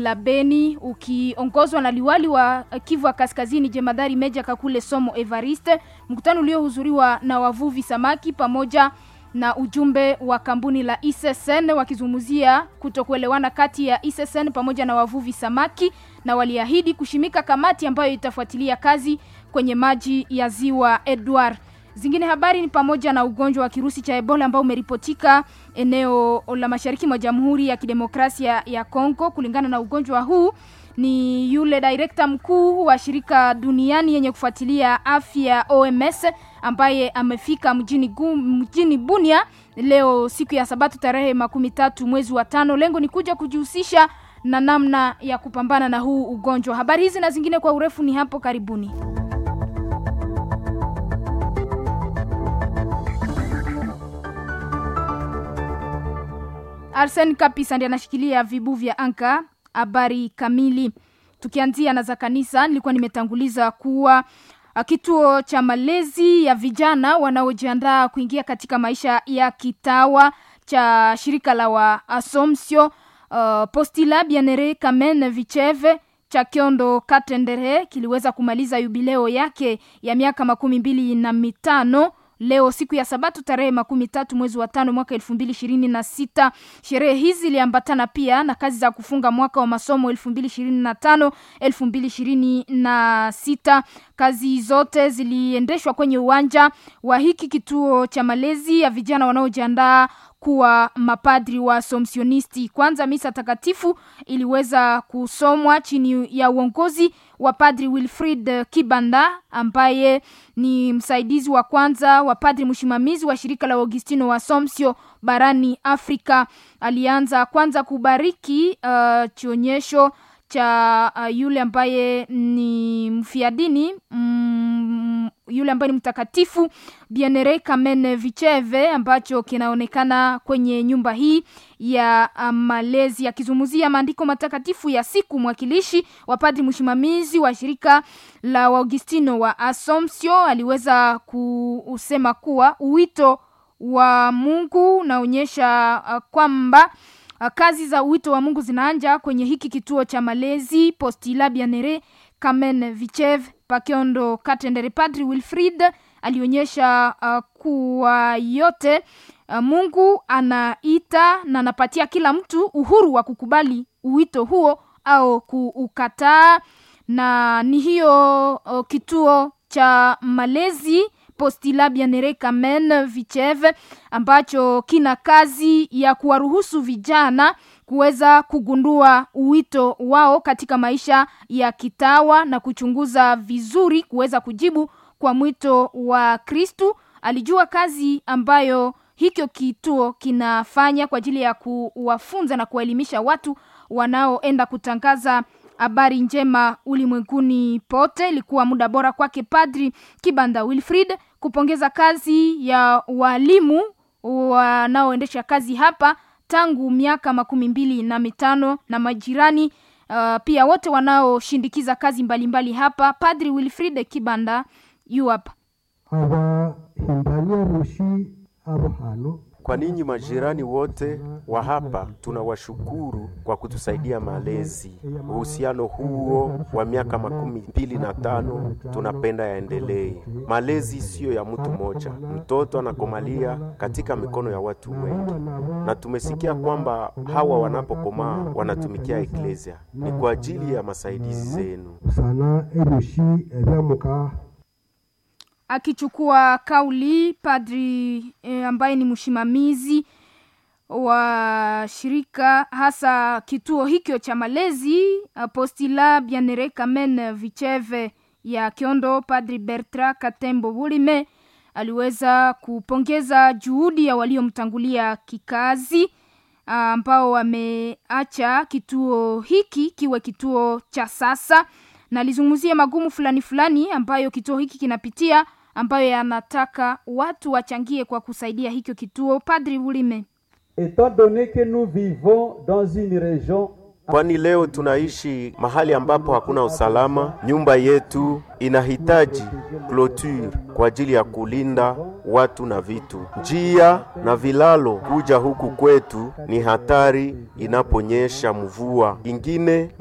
la Beni ukiongozwa na liwali wa Kivu Kaskazini Jemadari Meja Kakule Somo Evariste, mkutano uliohudhuriwa na wavuvi samaki pamoja na ujumbe wa kampuni la ISSN wakizungumzia kutokuelewana kati ya ISSN pamoja na wavuvi samaki, na waliahidi kushimika kamati ambayo itafuatilia kazi kwenye maji ya Ziwa Edward. Zingine habari ni pamoja na ugonjwa wa kirusi cha Ebola ambao umeripotika eneo la mashariki mwa Jamhuri ya Kidemokrasia ya Kongo. Kulingana na ugonjwa huu, ni yule director mkuu wa shirika duniani yenye kufuatilia afya OMS ambaye amefika mjini Bunia leo siku ya Sabato tarehe 13 mwezi wa 5. Lengo ni kuja kujihusisha na namna ya kupambana na huu ugonjwa. Habari hizi na zingine kwa urefu ni hapo karibuni. Arsene Kapisa ndiye anashikilia vibu vya anka. Habari kamili tukianzia na za kanisa. Nilikuwa nimetanguliza kuwa kituo cha malezi ya vijana wanaojiandaa kuingia katika maisha ya kitawa cha shirika la wa Assumption Postila Bienere Kamen Vicheve cha Kiondo Katendere kiliweza kumaliza jubileo yake ya miaka 25 leo siku ya Sabato tarehe 13 mwezi wa 5 mwaka 2026. Sherehe hizi ziliambatana pia na kazi za kufunga mwaka wa masomo 2025-2026. Kazi zote ziliendeshwa kwenye uwanja wa hiki kituo cha malezi ya vijana wanaojiandaa kuwa mapadri wa Assumptionisti. Kwanza misa takatifu iliweza kusomwa chini ya uongozi wa Padri Wilfried Kibanda ambaye ni msaidizi wa kwanza wa padri mshimamizi wa shirika la Augustino wa Assumption barani Afrika. Alianza kwanza kubariki chionyesho cha yule ambaye ni mfiadini yule ambaye ni mtakatifu Bienere Kamen Vicheve ambacho kinaonekana kwenye nyumba hii ya malezi. Akizungumzia maandiko matakatifu ya siku, mwakilishi wa padri mshimamizi wa shirika la Augustino wa Assumption aliweza kusema kuwa uwito wa Mungu unaonyesha kwamba kazi za uwito wa Mungu zinaanza kwenye hiki kituo cha malezi Postila Bienere Kamen Vicheve Pakiondo Katendere. Padri Wilfried alionyesha kuwa yote Mungu anaita na anapatia kila mtu uhuru wa kukubali uwito huo au kuukataa, na ni hiyo kituo cha malezi Postila Bienere Kamen Vicheve ambacho kina kazi ya kuwaruhusu vijana kuweza kugundua uwito wao katika maisha ya kitawa na kuchunguza vizuri kuweza kujibu kwa mwito wa Kristu. Alijua kazi ambayo hikyo kituo kinafanya kwa ajili ya kuwafunza na kuelimisha watu wanaoenda kutangaza habari njema ulimwenguni pote. Ilikuwa muda bora kwake Padri Kibanda Wilfried kupongeza kazi ya walimu wanaoendesha kazi hapa tangu miaka 25 na majirani pia wote wanaoshindikiza kazi mbalimbali hapa. Padri Wilfried Kibanda yuapa. Kwa ninyi majirani wote wa hapa tunawashukuru kwa kutusaidia malezi. Uhusiano huo wa miaka 25 tunapenda yaendelee. Malezi sio ya mtu mmoja. Mtoto anakomalia katika mikono ya watu wengi. Na tumesikia kwamba hawa wanapokomaa wanatumikia eklesia. Ni kwa ajili ya masaidizi zenu. Akichukua kauli padri ambaye ni mshimamizi wa shirika hasa kituo hikyo cha malezi Postila Bienere Kamen Vicheve ya Kiondo, Padri Bertrand Katembo Bulime aliweza kupongeza juhudi ya waliomtangulia kikazi ambao wameacha kituo hiki kiwe kituo cha sasa, na alizungumzia magumu fulani ambayo kituo hiki kinapitia ambayo yanataka watu wachangie kwa kusaidia hikyo kituo. Padri Bulime: Étant donné que nous vivons dans une région kwani leo tunaishi mahali ambapo hakuna usalama. Nyumba yetu inahitaji clôture kwa ajili ya kulinda watu na vitu. Njia na vilalo kuja huku kwetu ni hatari inaponyesha mvua. Ingine